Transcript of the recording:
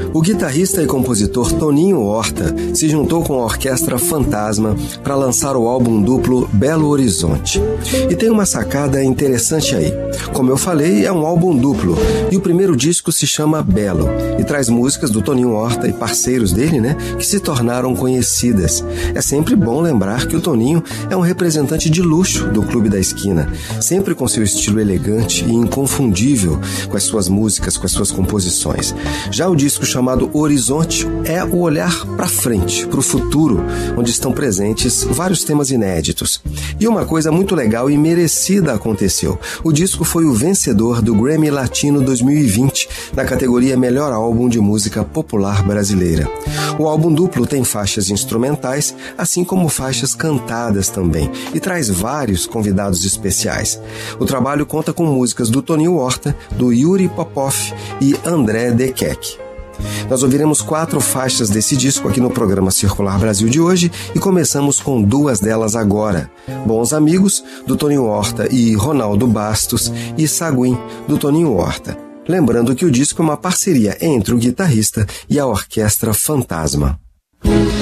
O guitarrista e compositor Toninho Horta se juntou com a Orquestra Fantasma para lançar o álbum duplo Belo Horizonte. E tem uma sacada interessante aí. Como eu falei, é um álbum duplo, e o primeiro disco se chama Belo, e traz músicas do Toninho Horta e parceiros dele, que se tornaram conhecidas. É sempre bom lembrar que o Toninho é um representante de luxo do Clube da Esquina, sempre com seu estilo elegante e inconfundível com as suas músicas, com as suas composições. Já o disco chamado Horizonte é o olhar para frente, para o futuro, onde estão presentes vários temas inéditos. E uma coisa muito legal e merecida aconteceu. O disco foi o vencedor do Grammy Latino 2020, na categoria Melhor Álbum de Música Popular Brasileira. O álbum duplo tem faixas instrumentais, assim como faixas cantadas também, e traz vários convidados especiais. O trabalho conta com músicas do Toninho Horta, do Yuri Popov e André Dekek. Nós ouviremos 4 faixas desse disco aqui no programa Circular Brasil de hoje e começamos com 2 delas agora. Bons Amigos, do Toninho Horta e Ronaldo Bastos, e Saguim, do Toninho Horta. Lembrando que o disco é uma parceria entre o guitarrista e a Orquestra Fantasma.